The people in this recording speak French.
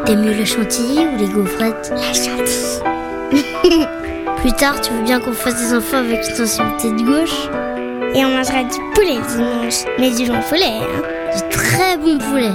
T'aimes mieux la chantilly ou les gaufrettes? La chantilly. Plus tard, tu veux bien qu'on fasse des enfants avec une sensibilité de gauche? Et on mangera du poulet le dimanche. Mais du bon poulet, hein. Du très bon poulet.